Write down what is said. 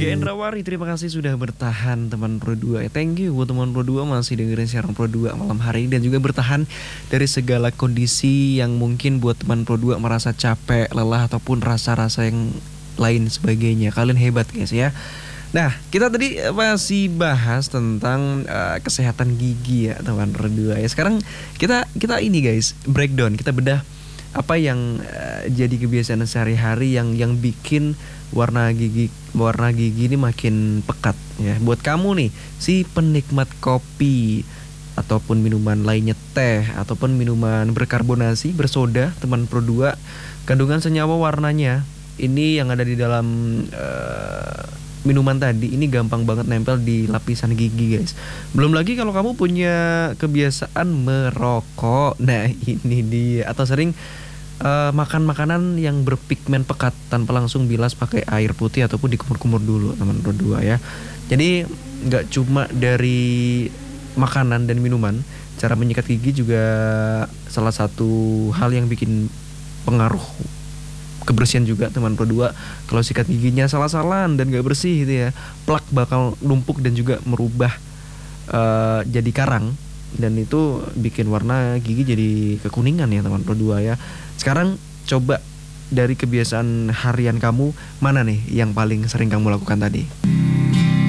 Gendrawari, terima kasih sudah bertahan teman Pro 2. Thank you buat teman Pro 2 masih dengerin siaran Pro 2 malam hari ini dan juga bertahan dari segala kondisi yang mungkin buat teman Pro 2 merasa capek, lelah ataupun rasa-rasa yang lain sebagainya. Kalian hebat guys ya. Nah, kita tadi masih bahas tentang kesehatan gigi ya teman Pro 2 ya. Sekarang kita ini guys, breakdown, kita bedah apa yang jadi kebiasaan sehari-hari yang bikin warna gigi ini makin pekat ya. Buat kamu nih, si penikmat kopi ataupun minuman lainnya, teh ataupun minuman berkarbonasi, bersoda, teman Pro 2, kandungan senyawa warnanya ini yang ada di dalam minuman tadi ini gampang banget nempel di lapisan gigi guys. Belum lagi kalau kamu punya kebiasaan merokok. Nah, ini dia, atau sering makan makanan yang berpigmen pekat tanpa langsung bilas pakai air putih ataupun dikumur-kumur dulu teman berdua ya. Jadi nggak cuma dari makanan dan minuman, cara menyikat gigi juga salah satu hal yang bikin pengaruh kebersihan juga teman berdua. Kalau sikat giginya salah-salahan dan nggak bersih gitu ya, plak bakal numpuk dan juga merubah jadi karang, dan itu bikin warna gigi jadi kekuningan ya teman Pro 2 ya. Sekarang coba dari kebiasaan harian kamu, mana nih yang paling sering kamu lakukan tadi?